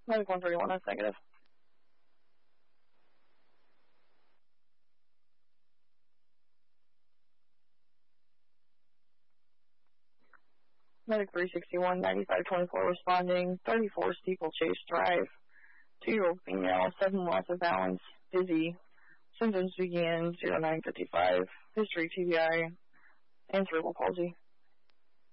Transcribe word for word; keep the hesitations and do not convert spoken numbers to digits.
Medic one thirty-one, that's negative. Medic three sixty-one, ninety-five twenty-four responding, thirty-four Steeplechase Drive. Two-year-old female, sudden loss of balance, dizzy. Symptoms began zero nine fifty-five. History T B I and cerebral palsy.